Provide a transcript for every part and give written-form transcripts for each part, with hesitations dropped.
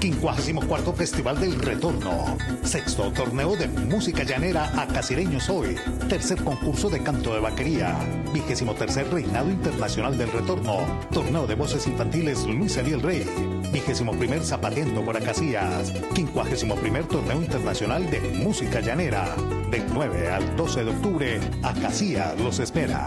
54º Festival del Retorno. 6º Torneo de Música Llanera a Casireños Hoy. 3er Concurso de Canto de Vaquería. 23er Reinado Internacional del Retorno. Torneo de Voces Infantiles Luis Ariel Rey. 21er Zapateando por Acacias. 51er Torneo Internacional de Música Llanera. Del 9 al 12 de octubre, Acacias los espera.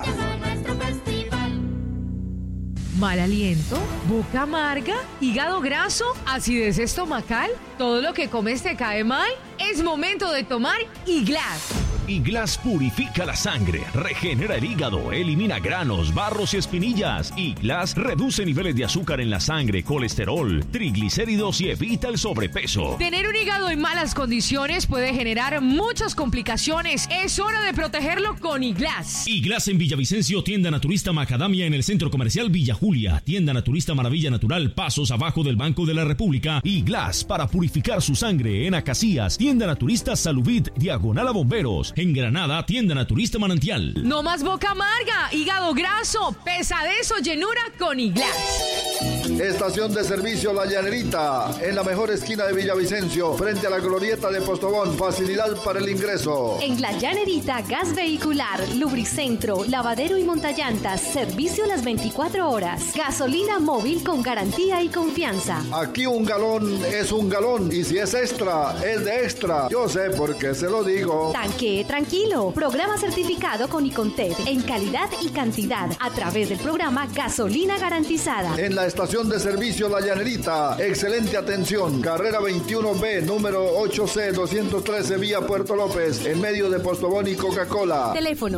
Mal aliento, boca amarga, hígado graso, acidez estomacal, todo lo que comes te cae mal. Es momento de tomar Iglas. Iglas purifica la sangre, regenera el hígado, elimina granos, barros y espinillas. Iglas reduce niveles de azúcar en la sangre, colesterol, triglicéridos y evita el sobrepeso. Tener un hígado en malas condiciones puede generar muchas complicaciones. Es hora de protegerlo con Iglas. Iglas en Villavicencio, tienda naturista Macadamia en el centro comercial Villa Julia, tienda naturista Maravilla Natural, pasos abajo del Banco de la República. Iglas para purificar su sangre en Acacias, tienda naturista Salubit, diagonal a Bomberos. En Granada, tienda naturista Manantial. No más boca amarga, hígado graso, pesadez o llenura con Iglas. Estación de servicio La Llanerita, en la mejor esquina de Villavicencio, frente a la glorieta de Postobón. Facilidad para el ingreso. En La Llanerita, gas vehicular, lubricentro, lavadero y montallantas, servicio las 24 horas. Gasolina móvil con garantía y confianza. Aquí un galón es un galón, y si es extra, es de extra. Yo sé por qué se lo digo. Tanque tranquilo. Programa certificado con Icontec en calidad y cantidad a través del programa Gasolina Garantizada. En la estación de servicio La Llanerita, excelente atención. Carrera 21B, número 8C213, vía Puerto López, en medio de Postobón y Coca-Cola. Teléfono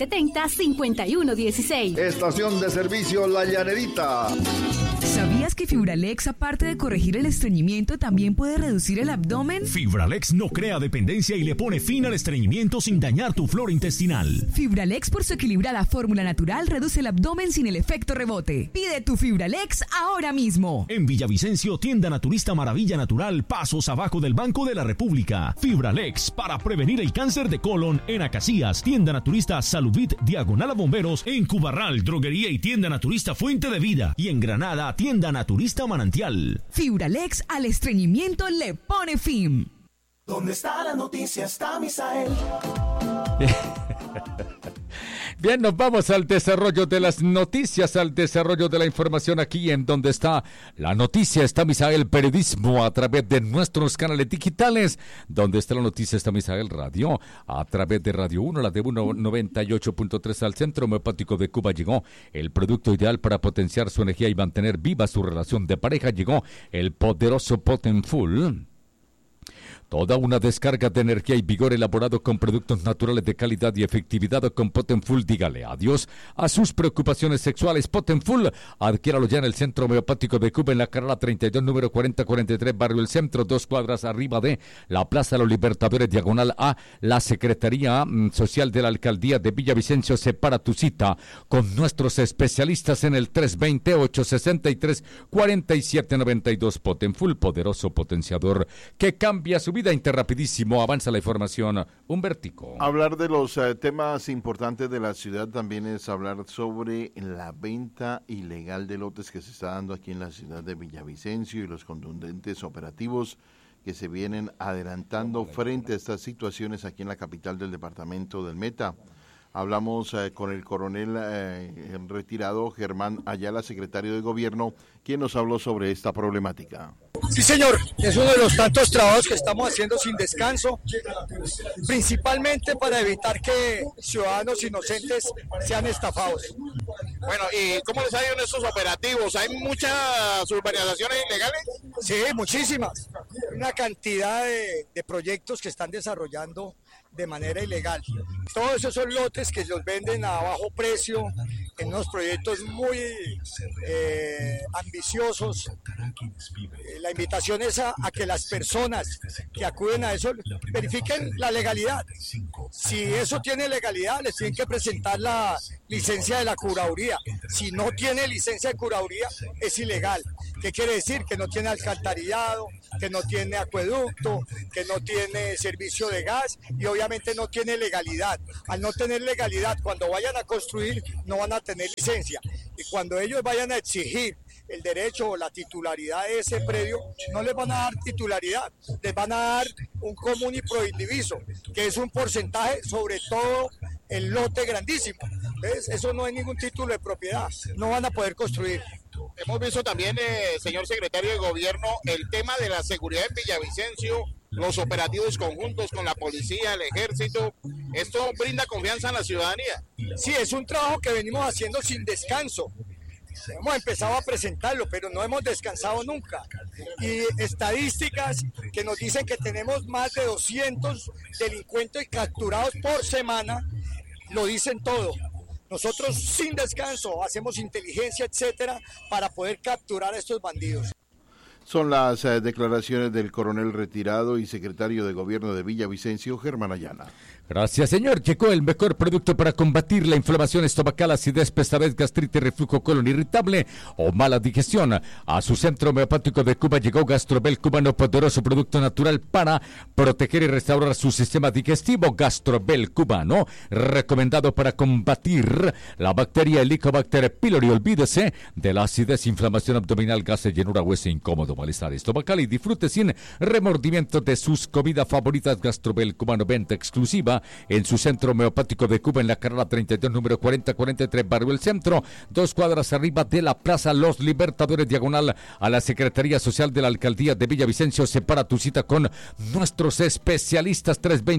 670-5116. Estación de servicio La Llanerita. ¿Sabías que Fibralex, aparte de corregir el estreñimiento, también puede reducir el abdomen? Fibralex no crea dependencia y le pone fin al estreñimiento sin dañar tu flora intestinal. Fibralex, por su equilibrada fórmula natural, reduce el abdomen sin el efecto rebote. Pide tu Fibralex ahora mismo. En Villavicencio, tienda naturista Maravilla Natural, pasos abajo del Banco de la República. Fibralex para prevenir el cáncer de colon en Acacias, tienda naturista Salubit, diagonal a Bomberos. En Cubarral, droguería y tienda naturista Fuente de Vida. Y en Granada, tienda naturista Manantial. Fibralex al estreñimiento le pone fin. ¿Dónde está la noticia? Está Misael. Bien, nos vamos al desarrollo de las noticias, al desarrollo de la información aquí en Donde está la noticia. Está Misael Periodismo a través de nuestros canales digitales. Donde está la noticia está Misael Radio a través de Radio 1, la de 198.3 al Centro Homeopático de Cuba. Llegó el producto ideal para potenciar su energía y mantener viva su relación de pareja. Llegó el poderoso Potenfull. Toda una descarga de energía y vigor elaborado con productos naturales de calidad y efectividad. Con Potenfull, dígale adiós a sus preocupaciones sexuales. Potenfull, adquiéralo ya en el Centro Homeopático de Cuba, en la carrera 32, número 4043, Barrio El Centro, 2 cuadras arriba de la Plaza de los Libertadores, diagonal a la Secretaría Social de la Alcaldía de Villavicencio. Separa tu cita con nuestros especialistas en el 320-863-4792. Potenfull, poderoso potenciador que cambia su vida. Interrapidísimo, avanza la información. Humbertico. Hablar de los temas importantes de la ciudad también es hablar sobre la venta ilegal de lotes que se está dando aquí en la ciudad de Villavicencio y los contundentes operativos que se vienen adelantando frente a estas situaciones aquí en la capital del departamento del Meta. Hablamos con el coronel retirado Germán Ayala, secretario de Gobierno, quien nos habló sobre esta problemática. Sí, señor, es uno de los tantos trabajos que estamos haciendo sin descanso, principalmente para evitar que ciudadanos inocentes sean estafados. Bueno, ¿y cómo les ha ido en estos operativos? ¿Hay muchas urbanizaciones ilegales? Sí, muchísimas. Una cantidad de proyectos que están desarrollando de manera ilegal. Todos esos son lotes que los venden a bajo precio, en unos proyectos muy ambiciosos. La invitación es a que las personas que acuden a eso verifiquen la legalidad. Si eso tiene legalidad, les tienen que presentar la licencia de la curaduría. Si no tiene licencia de curaduría, es ilegal. ¿Qué quiere decir? Que no tiene alcantarillado, que no tiene acueducto, que no tiene servicio de gas y obviamente no tiene legalidad. Al no tener legalidad, cuando vayan a construir, no van a tener licencia. Y cuando ellos vayan a exigir el derecho o la titularidad de ese predio, no les van a dar titularidad, les van a dar un común y proindiviso, que es un porcentaje sobre todo el lote grandísimo. ¿Ves? Eso no es ningún título de propiedad, no van a poder construir. Hemos visto también, señor secretario de Gobierno, el tema de la seguridad en Villavicencio, los operativos conjuntos con la policía, el ejército. ¿Esto brinda confianza a la ciudadanía? Sí, es un trabajo que venimos haciendo sin descanso. Hemos empezado a presentarlo, pero no hemos descansado nunca. Y estadísticas que nos dicen que tenemos más de 200 delincuentes capturados por semana, lo dicen todo. Nosotros sin descanso hacemos inteligencia, etcétera, para poder capturar a estos bandidos. Son las declaraciones del coronel retirado y secretario de Gobierno de Villavicencio, Germán Ayala. Gracias, señor. Llegó el mejor producto para combatir la inflamación estomacal, acidez, pesadez, gastritis, reflujo, colon irritable o mala digestión. A su centro homeopático de Cuba llegó Gastrobel Cubano, poderoso producto natural para proteger y restaurar su sistema digestivo. Gastrobel Cubano, recomendado para combatir la bacteria Helicobacter pylori. Olvídese de la acidez, inflamación abdominal, gases, llenura, hueso incómodo, malestar estomacal y disfrute sin remordimiento de sus comidas favoritas. Gastrobel Cubano, venta exclusiva en su centro homeopático de Cuba, en la carrera 32, número 4043, Barrio El Centro, 2 cuadras arriba de la Plaza Los Libertadores, diagonal a la Secretaría Social de la Alcaldía de Villavicencio. Separa tu cita con nuestros especialistas,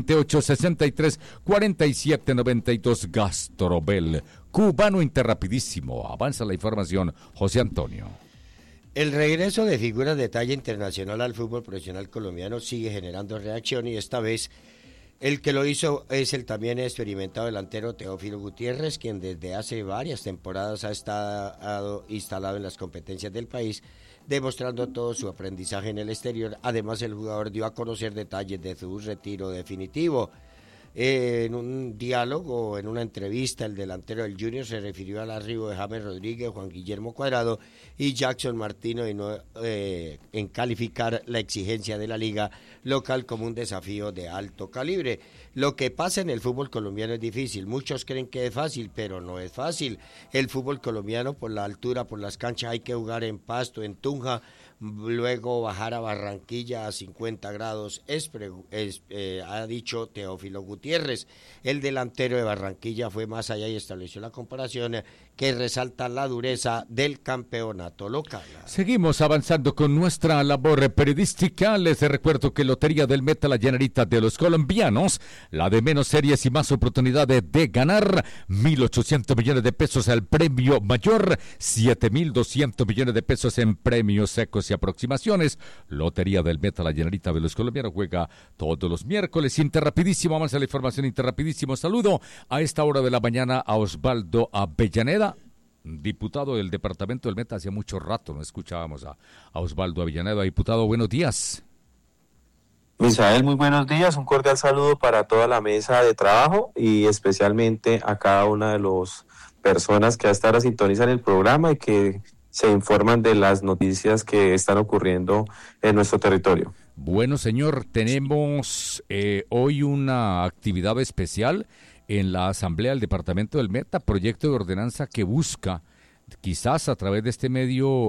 328-63-4792. Gastrobel Cubano, Interrapidísimo. Avanza la información, José Antonio. El regreso de figuras de talla internacional al fútbol profesional colombiano sigue generando reacción, y esta vez el que lo hizo es el también experimentado delantero Teófilo Gutiérrez, quien desde hace varias temporadas ha estado instalado en las competencias del país, demostrando todo su aprendizaje en el exterior. Además, el jugador dio a conocer detalles de su retiro definitivo. En un diálogo, en una entrevista, el delantero del Junior se refirió al arribo de James Rodríguez, Juan Guillermo Cuadrado y Jackson Martino, en calificar la exigencia de la liga local como un desafío de alto calibre. Lo que pasa en el fútbol colombiano es difícil. Muchos creen que es fácil, pero no es fácil. El fútbol colombiano, por la altura, por las canchas, hay que jugar en Pasto, en Tunja, luego bajar a Barranquilla a 50 grados, ha dicho Teófilo Gutiérrez. El delantero de Barranquilla fue más allá y estableció la comparación que resalta la dureza del campeonato local. Seguimos avanzando con nuestra labor periodística. Les recuerdo que Lotería del Meta, la llanerita de los colombianos, la de menos series y más oportunidades de ganar, 1.800 millones de pesos al premio mayor, 7.200 millones de pesos en premios secos y aproximaciones. Lotería del Meta, la llanerita de los colombianos, juega todos los miércoles. Interrapidísimo, avanza la información, interrapidísimo. Saludo a esta hora de la mañana a Osvaldo Avellaneda, diputado del departamento del Meta. Hacía mucho rato no escuchábamos a Osvaldo Avellaneda. Diputado, buenos días. Misael, muy buenos días, un cordial saludo para toda la mesa de trabajo y especialmente a cada una de las personas que hasta ahora sintonizan el programa y que se informan de las noticias que están ocurriendo en nuestro territorio. Bueno, señor, tenemos hoy una actividad especial en la Asamblea del Departamento del Meta, proyecto de ordenanza que busca, quizás a través de este medio,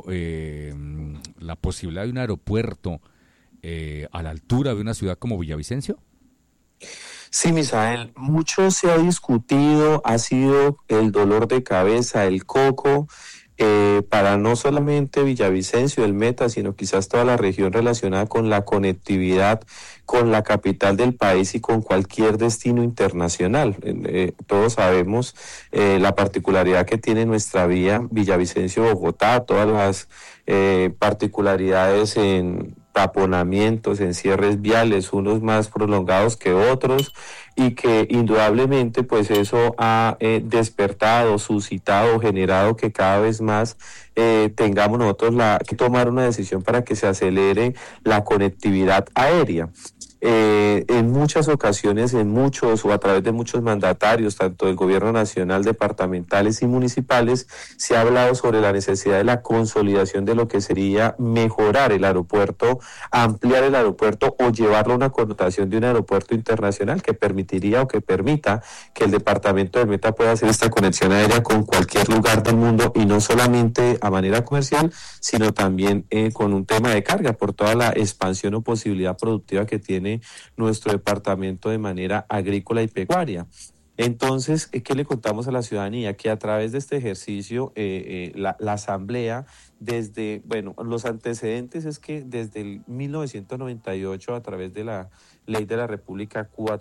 la posibilidad de un aeropuerto a la altura de una ciudad como Villavicencio. Sí, Misael, mucho se ha discutido, ha sido el dolor de cabeza, el coco, para no solamente Villavicencio, el Meta, sino quizás toda la región relacionada con la conectividad con la capital del país y con cualquier destino internacional. Todos sabemos la particularidad que tiene nuestra vía Villavicencio-Bogotá, todas las particularidades en taponamientos, en cierres viales, unos más prolongados que otros, y que indudablemente pues eso ha despertado, suscitado, generado que cada vez más tengamos nosotros que tomar una decisión para que se acelere la conectividad aérea. En muchas ocasiones, o a través de muchos mandatarios, tanto del gobierno nacional, departamentales y municipales, se ha hablado sobre la necesidad de la consolidación de lo que sería mejorar el aeropuerto, ampliar el aeropuerto o llevarlo a una connotación de un aeropuerto internacional que permita permitiría o que permita que el departamento del Meta pueda hacer esta conexión aérea con cualquier lugar del mundo, y no solamente a manera comercial, sino también con un tema de carga, por toda la expansión o posibilidad productiva que tiene nuestro departamento de manera agrícola y pecuaria. Entonces, ¿qué le contamos a la ciudadanía? Que a través de este ejercicio, la Asamblea, los antecedentes es que desde el 1998, a través de la Ley de la República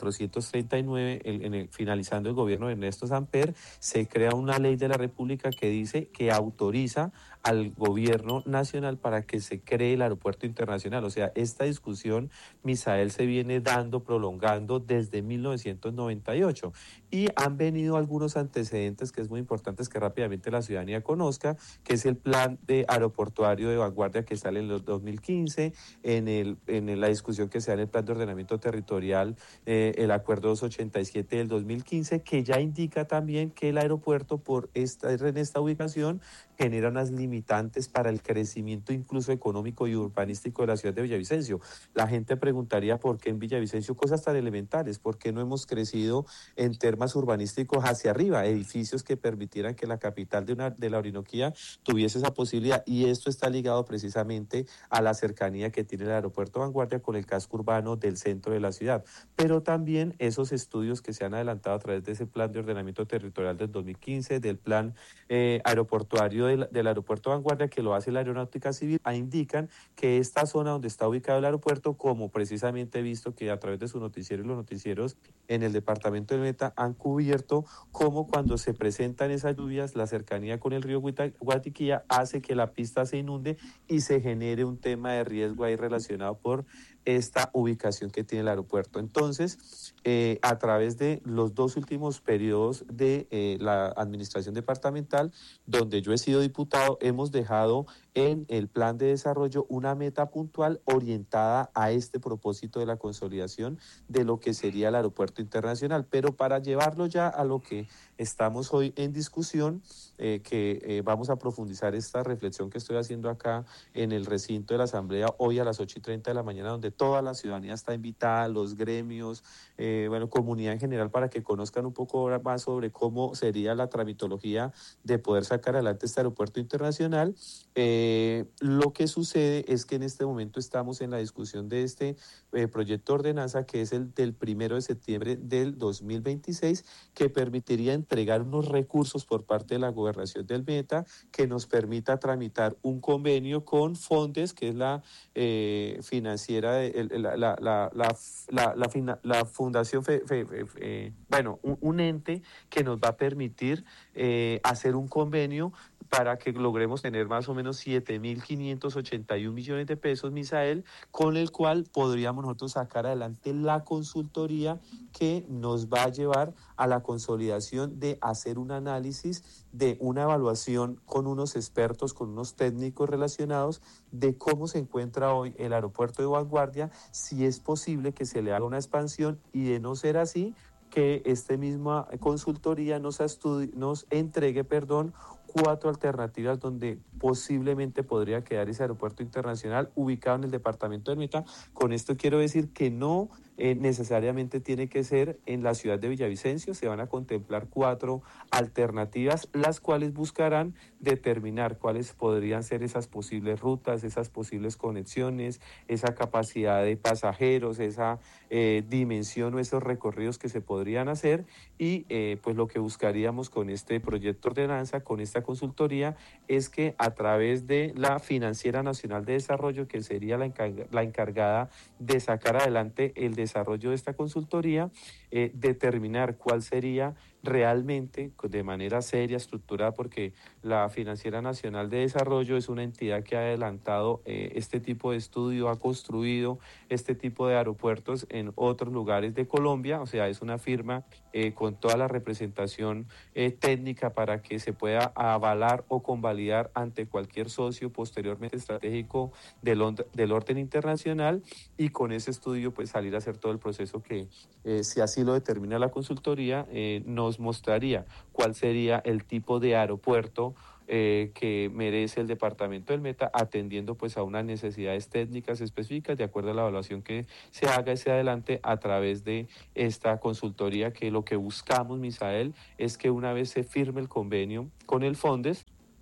439, finalizando el gobierno de Ernesto Samper, se crea una Ley de la República que dice que autoriza al gobierno nacional para que se cree el aeropuerto internacional. O sea, esta discusión, Misael, se viene prolongando desde 1998, y han venido algunos antecedentes que es muy importante que rápidamente la ciudadanía conozca, que es el plan de aeroportuario de vanguardia que sale en el 2015, en la discusión que se da en el plan de ordenamiento territorial, el acuerdo 287 del 2015, que ya indica también que el aeropuerto en esta ubicación genera unas limitantes para el crecimiento incluso económico y urbanístico de la ciudad de Villavicencio. La gente preguntaría por qué en Villavicencio cosas tan elementales, por qué no hemos crecido en temas urbanísticos hacia arriba, edificios que permitieran que la capital de la Orinoquía tuviese esa posibilidad, y esto está ligado precisamente a la cercanía que tiene el aeropuerto Vanguardia con el casco urbano del centro de la ciudad, pero también esos estudios que se han adelantado a través de ese plan de ordenamiento territorial del 2015, del plan aeroportuario del aeropuerto Vanguardia, que lo hace la Aeronáutica Civil, indican que esta zona donde está ubicado el aeropuerto, como precisamente he visto que a través de su noticiero y los noticieros en el departamento del Meta han cubierto, como cuando se presentan esas lluvias, la cercanía con el río Guatiquía hace que la pista se inunde y se genere un tema de riesgo ahí relacionado por esta ubicación que tiene el aeropuerto. Entonces, a través de los 2 últimos periodos de la administración departamental, donde yo he sido diputado, hemos dejado en el plan de desarrollo una meta puntual orientada a este propósito de la consolidación de lo que sería el aeropuerto internacional. Pero para llevarlo ya a lo que estamos hoy en discusión, vamos a profundizar esta reflexión que estoy haciendo acá en el recinto de la Asamblea hoy a las 8:30 de la mañana, donde toda la ciudadanía está invitada, los gremios, comunidad en general, para que conozcan un poco más sobre cómo sería la tramitología de poder sacar adelante este aeropuerto internacional. Lo que sucede es que en este momento estamos en la discusión de este proyecto de ordenanza, que es el del 1 de septiembre del 2026, que permitiría entregar unos recursos por parte de la Gobernación del Meta que nos permita tramitar un convenio con Fondes, que es la financiera, la fundación, un ente que nos va a permitir hacer un convenio para que logremos tener más o menos 7.581 millones de pesos, Misael, con el cual podríamos nosotros sacar adelante la consultoría que nos va a llevar a la consolidación de hacer un análisis, de una evaluación con unos expertos, con unos técnicos relacionados, de cómo se encuentra hoy el aeropuerto de Vanguardia, si es posible que se le haga una expansión, y de no ser así, que esta misma consultoría nos entregue 4 alternativas donde posiblemente podría quedar ese aeropuerto internacional ubicado en el departamento del Meta. Con esto quiero decir que no necesariamente tiene que ser en la ciudad de Villavicencio. Se van a contemplar 4 alternativas, las cuales buscarán determinar cuáles podrían ser esas posibles rutas, esas posibles conexiones, esa capacidad de pasajeros, esa dimensión o esos recorridos que se podrían hacer, y pues lo que buscaríamos con este proyecto de ordenanza, con esta consultoría, es que a través de la Financiera Nacional de Desarrollo, que sería la encargada de sacar adelante el desarrollo de esta consultoría, determinar cuál sería realmente, de manera seria, estructurada, porque la Financiera Nacional de Desarrollo es una entidad que ha adelantado este tipo de estudio, ha construido este tipo de aeropuertos en otros lugares de Colombia. O sea, es una firma con toda la representación técnica para que se pueda avalar o convalidar ante cualquier socio posteriormente estratégico del orden internacional, y con ese estudio pues salir a hacer todo el proceso que, si así lo determina la consultoría, nos mostraría cuál sería el tipo de aeropuerto que merece el departamento del Meta, atendiendo pues a unas necesidades técnicas específicas de acuerdo a la evaluación que se haga hacia adelante a través de esta consultoría, que lo que buscamos, Misael, es que una vez se firme el convenio con el Fondes,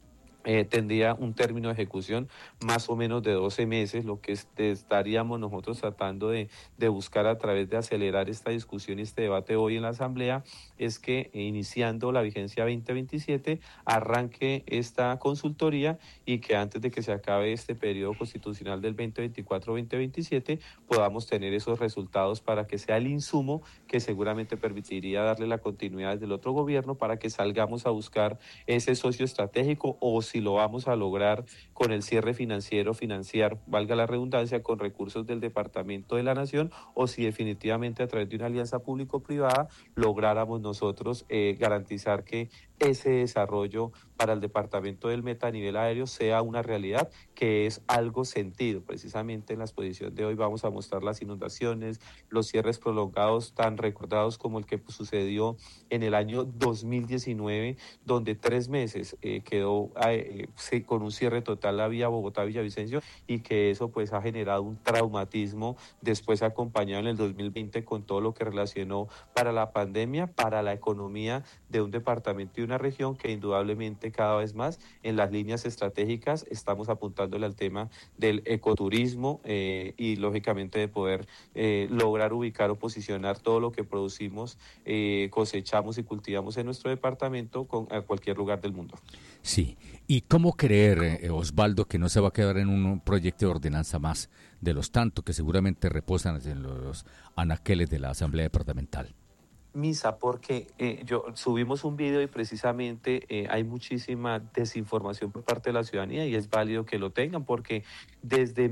tendría un término de ejecución más o menos de 12 meses, lo que estaríamos nosotros tratando de buscar a través de acelerar esta discusión y este debate hoy en la Asamblea, es que iniciando la vigencia 2027 arranque esta consultoría y que antes de que se acabe este periodo constitucional del 2024-2027 podamos tener esos resultados para que sea el insumo que seguramente permitiría darle la continuidad desde el otro gobierno para que salgamos a buscar ese socio estratégico, o si lo vamos a lograr con el cierre financiar, valga la redundancia, con recursos del Departamento de la Nación, o si definitivamente a través de una alianza público-privada lográramos nosotros garantizar que ese desarrollo para el departamento del Meta a nivel aéreo sea una realidad, que es algo sentido. Precisamente en la exposición de hoy vamos a mostrar las inundaciones, los cierres prolongados tan recordados como el que sucedió en el año 2019, donde 3 meses quedó con un cierre total la vía Bogotá-Villavicencio, y que eso pues ha generado un traumatismo después acompañado en el 2020 con todo lo que relacionó para la pandemia, para la economía de un departamento y una región que indudablemente cada vez más en las líneas estratégicas estamos apuntándole al tema del ecoturismo y lógicamente de poder lograr ubicar o posicionar todo lo que producimos, cosechamos y cultivamos en nuestro departamento a cualquier lugar del mundo. Sí, ¿y cómo creer, Osvaldo, que no se va a quedar en un proyecto de ordenanza más de los tantos que seguramente reposan en los anaqueles de la Asamblea Departamental? Misa, porque subimos un video y precisamente hay muchísima desinformación por parte de la ciudadanía, y es válido que lo tengan, porque desde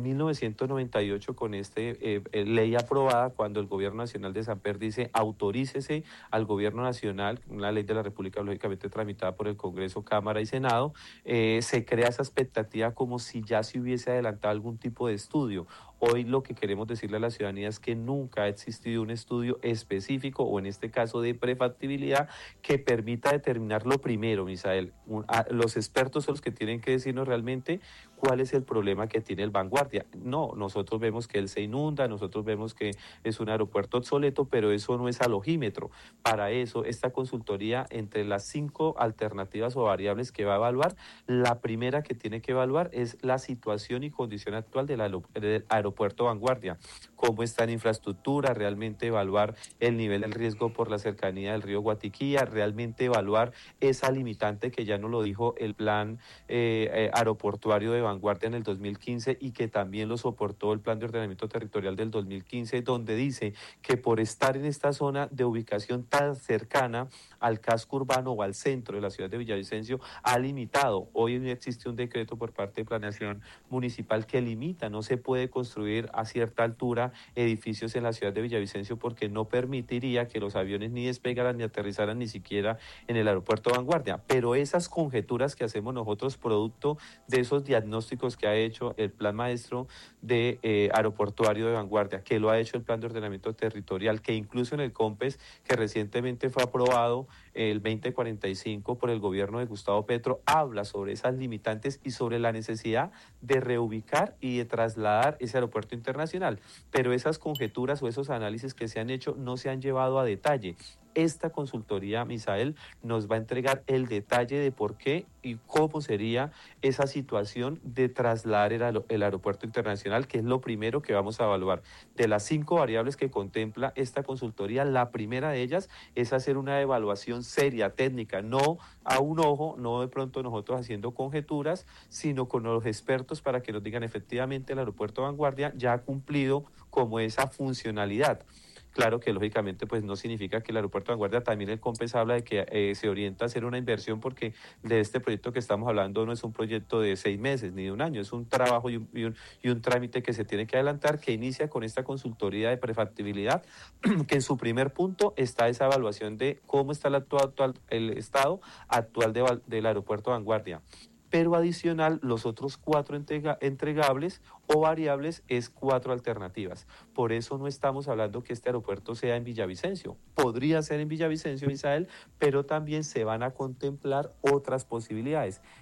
1998 con ley aprobada, cuando el Gobierno Nacional de Samper dice autorícese al Gobierno Nacional, una ley de la República lógicamente tramitada por el Congreso, Cámara y Senado, se crea esa expectativa como si ya se hubiese adelantado algún tipo de estudio. Hoy lo que queremos decirle a la ciudadanía es que nunca ha existido un estudio específico, o en este caso de prefactibilidad, que permita determinar lo primero, Misael. Los expertos son los que tienen que decirnos realmente cuál es el problema que tiene el Vanguardia. No, nosotros vemos que él se inunda, nosotros vemos que es un aeropuerto obsoleto, pero eso no es alogímetro. Para eso, esta consultoría, entre las 5 alternativas o variables que va a evaluar, la primera que tiene que evaluar es la situación y condición actual del aeropuerto Vanguardia. Cómo está en infraestructura, realmente evaluar el nivel del riesgo por la cercanía del río Guatiquía, realmente evaluar esa limitante que ya nos lo dijo el plan aeroportuario de Vanguardia en el 2015, y que también lo soportó el Plan de Ordenamiento Territorial del 2015, donde dice que por estar en esta zona de ubicación tan cercana al casco urbano o al centro de la ciudad de Villavicencio, ha limitado. Hoy existe un decreto por parte de Planeación Municipal que limita, no se puede construir a cierta altura edificios en la ciudad de Villavicencio, porque no permitiría que los aviones ni despegaran ni aterrizaran ni siquiera en el aeropuerto Vanguardia. Pero esas conjeturas que hacemos nosotros, producto de esos diagnósticos que ha hecho el Plan Maestro de Aeroportuario de Vanguardia, que lo ha hecho el Plan de Ordenamiento Territorial, que incluso en el COMPES, que recientemente fue aprobado el 2045 por el gobierno de Gustavo Petro, habla sobre esas limitantes y sobre la necesidad de reubicar y de trasladar ese aeropuerto internacional. Pero esas conjeturas o esos análisis que se han hecho no se han llevado a detalle. Esta consultoría, Misael, nos va a entregar el detalle de por qué y cómo sería esa situación de trasladar el aeropuerto internacional, que es lo primero que vamos a evaluar. De las 5 variables que contempla esta consultoría, la primera de ellas es hacer una evaluación seria, técnica, no a un ojo, no de pronto nosotros haciendo conjeturas, sino con los expertos para que nos digan efectivamente el aeropuerto Vanguardia ya ha cumplido como esa funcionalidad. Claro que lógicamente pues no significa que el aeropuerto Vanguardia, también el COMPES habla de que se orienta a hacer una inversión, porque de este proyecto que estamos hablando no es un proyecto de 6 meses ni de un año, es un trabajo y un trámite que se tiene que adelantar, que inicia con esta consultoría de prefactibilidad, que en su primer punto está esa evaluación de cómo está el estado actual del aeropuerto Vanguardia. Pero adicional, los otros 4 entregables o variables es 4 alternativas. Por eso no estamos hablando que este aeropuerto sea en Villavicencio. Podría ser en Villavicencio, Misael, pero también se van a contemplar otras posibilidades.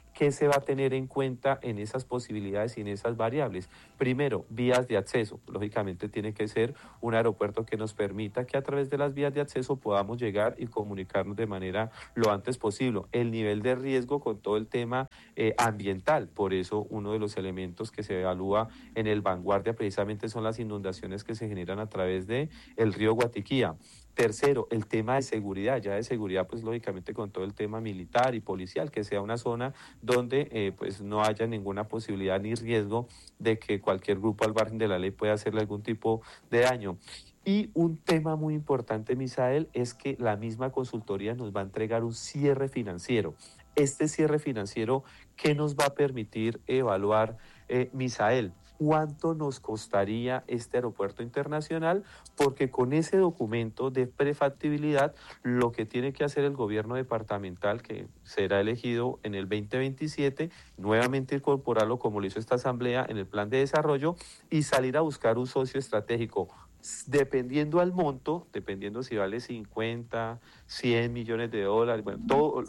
¿qué se va a tener en cuenta en esas posibilidades y en esas variables? Primero, vías de acceso. Lógicamente tiene que ser un aeropuerto que nos permita que a través de las vías de acceso podamos llegar y comunicarnos de manera lo antes posible. El nivel de riesgo con todo el tema ambiental, por eso uno de los elementos que se evalúa en el Vanguardia precisamente son las inundaciones que se generan a través de el río Guatiquía. Tercero, el tema de seguridad, ya de seguridad pues lógicamente con todo el tema militar y policial, que sea una zona donde pues no haya ninguna posibilidad ni riesgo de que cualquier grupo al margen de la ley pueda hacerle algún tipo de daño. Y un tema muy importante, Misael, es que la misma consultoría nos va a entregar un cierre financiero. Este cierre financiero, ¿qué nos va a permitir evaluar, Misael? ¿Cuánto nos costaría este aeropuerto internacional? Porque con ese documento de prefactibilidad, lo que tiene que hacer el gobierno departamental, que será elegido en el 2027, nuevamente incorporarlo como lo hizo esta asamblea en el plan de desarrollo y salir a buscar un socio estratégico. Dependiendo al monto, dependiendo si vale 50, 100 millones de dólares, bueno, todo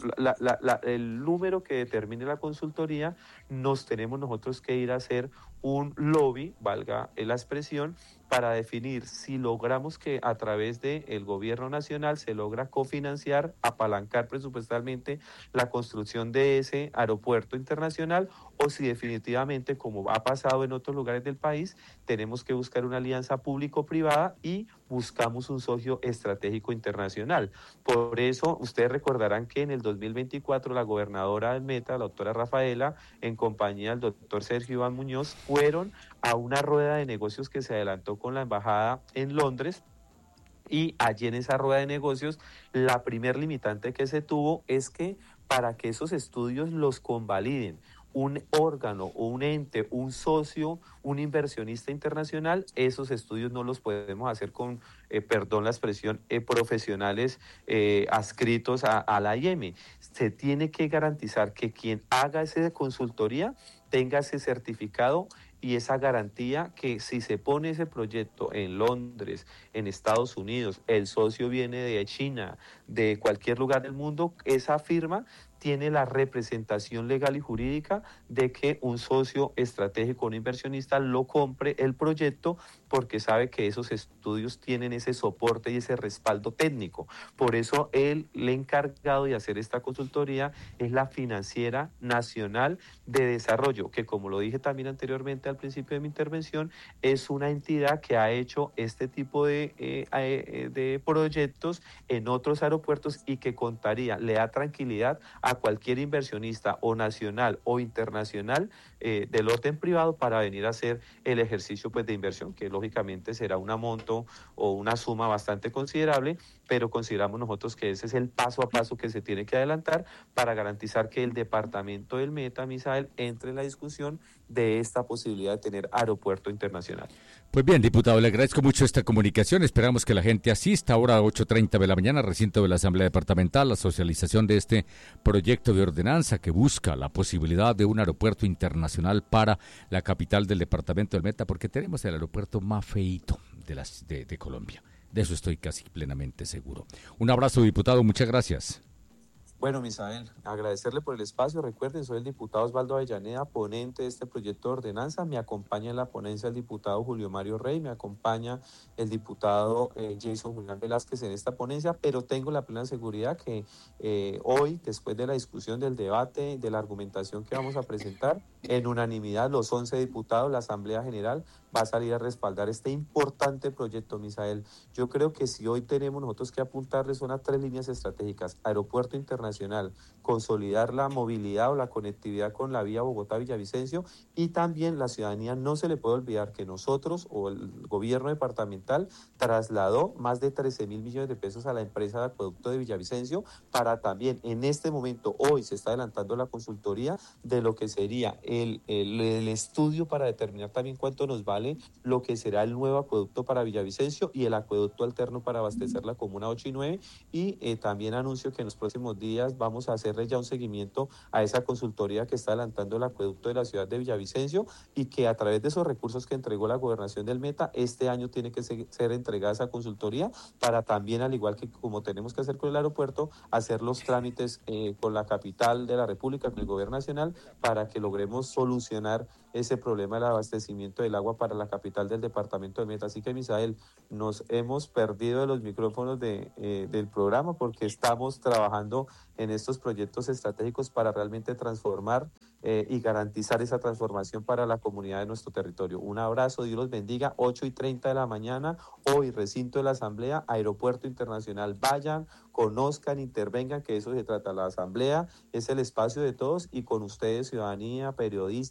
el número que determine la consultoría, nos tenemos nosotros que ir a hacer un lobby, valga la expresión, para definir si logramos que a través del gobierno nacional se logra cofinanciar, apalancar presupuestalmente la construcción de ese aeropuerto internacional, o si definitivamente, como ha pasado en otros lugares del país, tenemos que buscar una alianza público-privada y buscamos un socio estratégico internacional. Por eso, ustedes recordarán que en el 2024 la gobernadora del Meta, la doctora Rafaela, en compañía del doctor Sergio Iván Muñoz, fueron a una rueda de negocios que se adelantó con la embajada en Londres. Y allí en esa rueda de negocios, la primer limitante que se tuvo es que para que esos estudios los convaliden un órgano o un ente, un socio, un inversionista internacional, esos estudios no los podemos hacer con, perdón la expresión, profesionales adscritos a la IEM. Se tiene que garantizar que quien haga esa consultoría tenga ese certificado y esa garantía que si se pone ese proyecto en Londres, en Estados Unidos, el socio viene de China, de cualquier lugar del mundo, esa firma tiene la representación legal y jurídica de que un socio estratégico, un inversionista, lo compre el proyecto porque sabe que esos estudios tienen ese soporte y ese respaldo técnico. Por eso el encargado de hacer esta consultoría es la Financiera Nacional de Desarrollo, que como lo dije también anteriormente al principio de mi intervención, es una entidad que ha hecho este tipo de proyectos en otros aeropuertos y que contaría, le da tranquilidad a cualquier inversionista o nacional o internacional del orden privado para venir a hacer el ejercicio pues de inversión, que lógicamente será una monto o una suma bastante considerable, pero consideramos nosotros que ese es el paso a paso que se tiene que adelantar para garantizar que el departamento del Meta, Misael, entre en la discusión de esta posibilidad de tener aeropuerto internacional. Pues bien, diputado, le agradezco mucho esta comunicación. Esperamos que la gente asista ahora a 8:30 de la mañana, recinto de la Asamblea Departamental, la socialización de este proyecto de ordenanza que busca la posibilidad de un aeropuerto internacional para la capital del departamento del Meta, porque tenemos el aeropuerto más feíto de Colombia. De eso estoy casi plenamente seguro. Un abrazo, diputado, muchas gracias. Bueno, Misael, agradecerle por el espacio. Recuerden, soy el diputado Osvaldo Avellaneda, ponente de este proyecto de ordenanza. Me acompaña en la ponencia el diputado Julio Mario Rey, me acompaña el diputado Jason Julián Velázquez en esta ponencia, pero tengo la plena seguridad que hoy, después de la discusión del debate, de la argumentación que vamos a presentar, en unanimidad los 11 diputados, la Asamblea General va a salir a respaldar este importante proyecto, Misael. Yo creo que si hoy tenemos nosotros que apuntarle son a 3 líneas estratégicas: aeropuerto internacional, consolidar la movilidad o la conectividad con la vía Bogotá-Villavicencio, y también la ciudadanía no se le puede olvidar que nosotros o el gobierno departamental trasladó más de 13.000 millones de pesos a la empresa de acueducto de Villavicencio para también en este momento, hoy se está adelantando la consultoría de lo que sería el estudio para determinar también cuánto nos vale lo que será el nuevo acueducto para Villavicencio y el acueducto alterno para abastecer la comuna 8 y 9, y también anuncio que en los próximos días días vamos a hacerle ya un seguimiento a esa consultoría que está adelantando el acueducto de la ciudad de Villavicencio y que a través de esos recursos que entregó la gobernación del Meta, este año tiene que ser entregada esa consultoría para también, al igual que como tenemos que hacer con el aeropuerto, hacer los trámites con la capital de la República, con el gobierno nacional, para que logremos solucionar ese problema del abastecimiento del agua para la capital del departamento del Meta. Así que, Misael, nos hemos perdido de los micrófonos del programa porque estamos trabajando en estos proyectos estratégicos para realmente transformar y garantizar esa transformación para la comunidad de nuestro territorio. Un abrazo, Dios los bendiga. 8:30 de la mañana, hoy, recinto de la Asamblea, Aeropuerto Internacional. Vayan, conozcan, intervengan, que eso se trata. La Asamblea es el espacio de todos y con ustedes, ciudadanía, periodistas,